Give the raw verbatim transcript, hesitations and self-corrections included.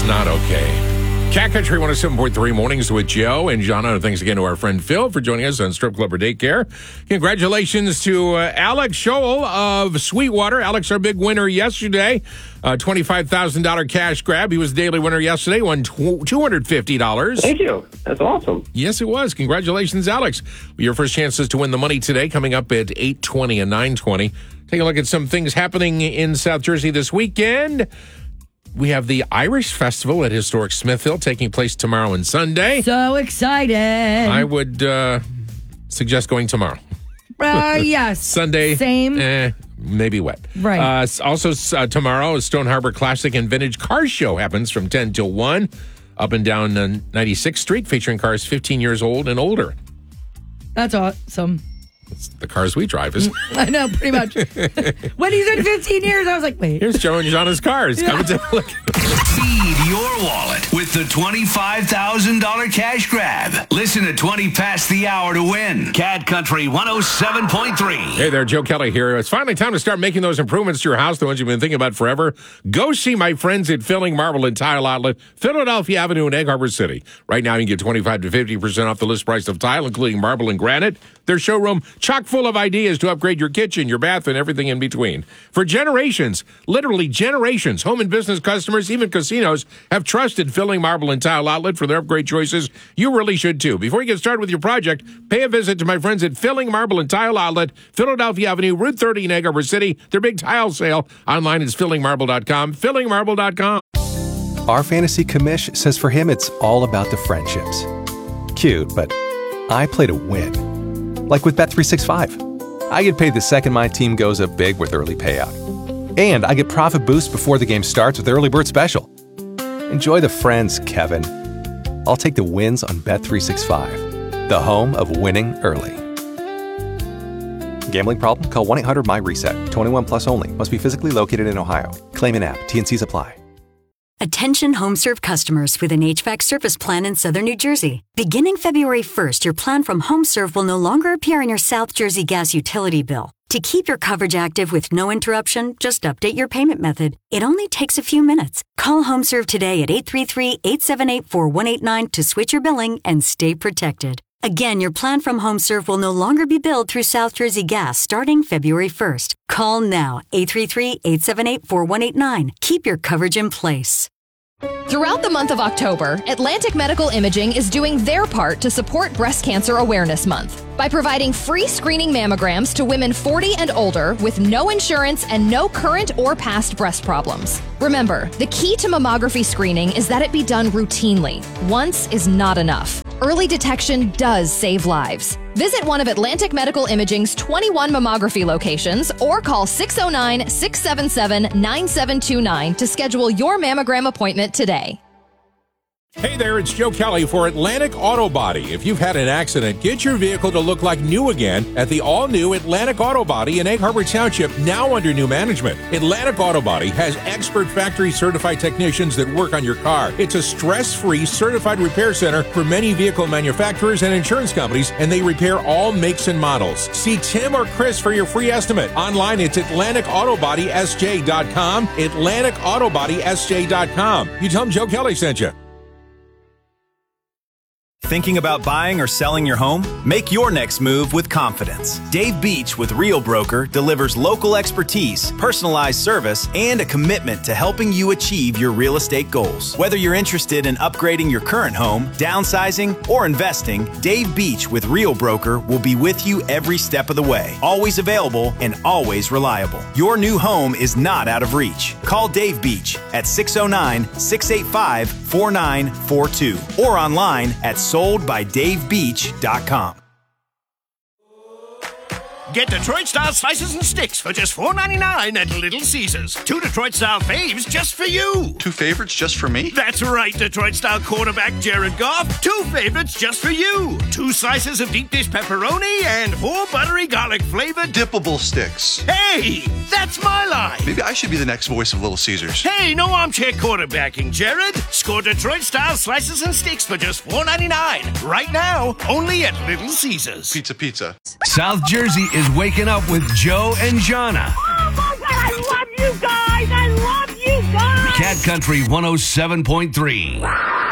not okay. Cat Country one oh seven point three mornings with Joe and Jana. Thanks again to our friend Phil for joining us on Strip Club or Daycare. Congratulations to uh, Alex Scholl of Sweetwater. Alex, our big winner yesterday. Uh, twenty-five thousand dollars cash grab. He was the daily winner yesterday. Won two hundred fifty dollars. Thank you. That's awesome. Yes, it was. Congratulations, Alex. Your first chances to win the money today coming up at eight twenty and nine twenty. Take a look at some things happening in South Jersey this weekend. We have the Irish Festival at Historic Smithville taking place tomorrow and Sunday. So excited. I would uh, suggest going tomorrow. Uh, yes. Sunday. Same. Eh, maybe wet. Right. Uh, also, uh, tomorrow, Stone Harbor Classic and Vintage Car Show happens from ten till one up and down uh, ninety-sixth Street, featuring cars fifteen years old and older. That's awesome. It's the cars we drive, isn't it? I know, pretty much. When he said fifteen years, I was like, wait. Here's Joe and Jana's cars. Yeah. Come and take a look. Feed your wallet with the twenty-five thousand dollars cash grab. Listen to twenty past the hour to win. Cat Country one oh seven point three. Hey there, Joe Kelly here. It's finally time to start making those improvements to your house, the ones you've been thinking about forever. Go see my friends at Filling Marble and Tile Outlet, Philadelphia Avenue in Egg Harbor City. Right now, you can get twenty-five to fifty percent off the list price of tile, including marble and granite. Their showroom chock full of ideas to upgrade your kitchen, your bath, and everything in between. For generations, literally generations, home and business customers, even casinos, have trusted Filling Marble and Tile Outlet for their upgrade choices. You really should too. Before you get started with your project, pay a visit to my friends at Filling Marble and Tile Outlet, Philadelphia Avenue, Route thirty in Egg Harbor City. Their big tile sale online is filling marble dot com, filling marble dot com. Our fantasy commish says for him it's all about the friendships. Cute, but I play to win. Like with Bet three sixty-five. I get paid the second my team goes up big with early payout. And I get profit boost before the game starts with Early Bird Special. Enjoy the friends, Kevin. I'll take the wins on Bet three sixty-five, the home of winning early. Gambling problem? Call one eight hundred my reset. twenty-one plus only. Must be physically located in Ohio. Claim in app. T and C's apply. Attention HomeServe customers with an H V A C service plan in Southern New Jersey. Beginning February first, your plan from HomeServe will no longer appear in your South Jersey gas utility bill. To keep your coverage active with no interruption, just update your payment method. It only takes a few minutes. Call HomeServe today at eight three three, eight seven eight, four one eight nine to switch your billing and stay protected. Again, your plan from HomeServe will no longer be billed through South Jersey Gas starting February first. Call now, eight three three, eight seven eight, four one eight nine. Keep your coverage in place. Throughout the month of October, Atlantic Medical Imaging is doing their part to support Breast Cancer Awareness Month by providing free screening mammograms to women forty and older with no insurance and no current or past breast problems. Remember, the key to mammography screening is that it be done routinely. Once is not enough. Early detection does save lives. Visit one of Atlantic Medical Imaging's twenty-one mammography locations or call six oh nine, six seven seven, nine seven two nine to schedule your mammogram appointment today. Hey there, it's Joe Kelly for Atlantic Auto Body. If you've had an accident, get your vehicle to look like new again at the all-new Atlantic Auto Body in Egg Harbor Township, now under new management. Atlantic Auto Body has expert factory-certified technicians that work on your car. It's a stress-free certified repair center for many vehicle manufacturers and insurance companies, and they repair all makes and models. See Tim or Chris for your free estimate. Online, it's Atlantic Auto Body S J dot com, Atlantic Auto Body S J dot com. You tell them Joe Kelly sent you. Thinking about buying or selling your home? Make your next move with confidence. Dave Beach with Real Broker delivers local expertise, personalized service, and a commitment to helping you achieve your real estate goals. Whether you're interested in upgrading your current home, downsizing, or investing, Dave Beach with Real Broker will be with you every step of the way. Always available and always reliable. Your new home is not out of reach. Call Dave Beach at six oh nine, six eight five, four nine four two or online at sold by dave beach dot com. Get Detroit-style slices and sticks for just four ninety-nine at Little Caesars. Two Detroit-style faves just for you. Two favorites just for me? That's right, Detroit-style quarterback Jared Goff. Two favorites just for you. Two slices of deep dish pepperoni and four buttery garlic-flavored dippable sticks. Hey, that's my line. Maybe I should be the next voice of Little Caesars. Hey, no armchair quarterbacking, Jared. Score Detroit-style slices and sticks for just four ninety-nine. Right now, only at Little Caesars. Pizza, pizza. South Jersey is waking up with Joe and Jana. Oh my God, I love you guys! I love you guys! Cat Country one oh seven point three.